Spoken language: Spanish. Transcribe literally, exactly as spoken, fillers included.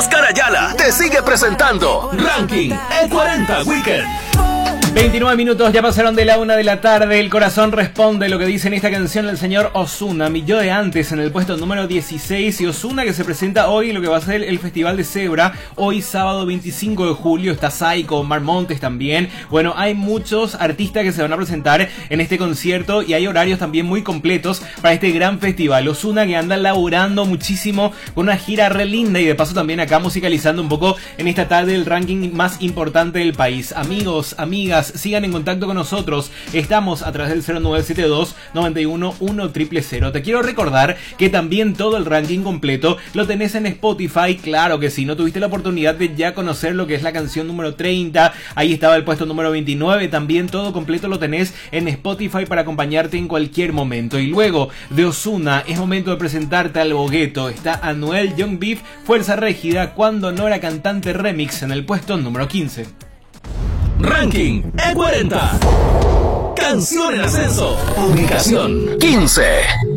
Oscar Ayala te sigue presentando Ranking E cuarenta Weekend. veintinueve minutos ya pasaron de la una de la tarde. El corazón responde lo que dice en esta canción el señor Ozuna. Mi yo de antes en el puesto número dieciséis. Y Ozuna que se presenta hoy en lo que va a ser el Festival de Zebra. Hoy sábado veinticinco de julio. Está Psycho, Mar Montes también. Bueno, hay muchos artistas que se van a presentar en este concierto. Y hay horarios también muy completos para este gran festival. Ozuna que anda laburando muchísimo con una gira re linda. Y de paso también acá musicalizando un poco en esta tarde el ranking más importante del país. Amigos, amigas, sigan en contacto con nosotros. Estamos a través del cero nueve siete dos, nueve uno, uno cero cero cero. Te quiero recordar que también todo el ranking completo lo tenés en Spotify. Claro que si no tuviste la oportunidad de ya conocer lo que es la canción número treinta, ahí estaba el puesto número veintinueve. También todo completo lo tenés en Spotify para acompañarte en cualquier momento. Y luego de Ozuna es momento de presentarte al Bogueto. Está Anuel, Young Beef, Fuerza Régida, Cuando no era cantante remix en el puesto número quince. Ranking E cuarenta. Canción en ascenso. Ubicación quince.